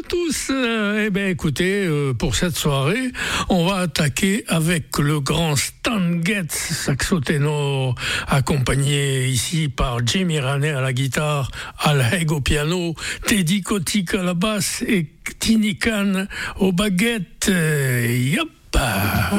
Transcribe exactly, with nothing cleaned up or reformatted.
tous. Euh, eh bien, écoutez, euh, pour cette soirée, on va attaquer avec le grand Stan Getz, saxo ténor, accompagné ici par Jimmy Raney à la guitare, Al Haig au piano, Teddy Kotick à la basse et Tiny Khan aux baguettes. Euh, yop!